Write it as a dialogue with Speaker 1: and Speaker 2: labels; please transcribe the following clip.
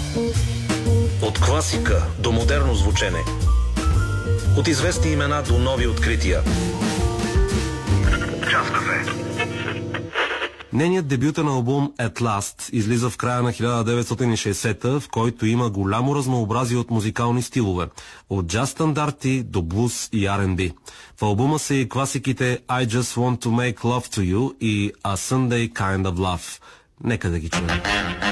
Speaker 1: От класика до модерно звучене. От известни имена до нови открития. Час кафе.
Speaker 2: Нейният дебютен албум At Last излиза в края на 1960-та, в който има голямо разнообразие от музикални стилове, от джаз стандарти до блуз и R&B. В албума са и класиките I Just Want to Make Love to You и A Sunday Kind of Love. Нека да ги чуем.